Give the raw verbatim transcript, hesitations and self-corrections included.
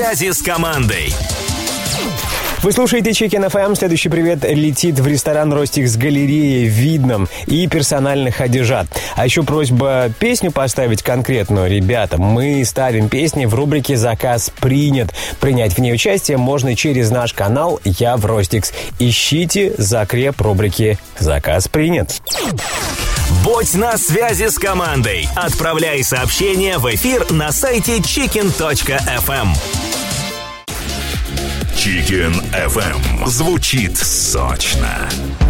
Связи с командой. Вы слушаете Chicken эф эм. Следующий привет летит в ресторан «Ростикс Галерея» в Видном и персональных одежат. А еще просьба песню поставить конкретную. Ребята, мы ставим песни в рубрике «Заказ принят». Принять в ней участие можно через наш канал «Я в Ростикс». Ищите закреп рубрики «Заказ принят». Будь на связи с командой. Отправляй сообщения в эфир на сайте чикен точка эф эм. Chicken эф эм звучит сочно.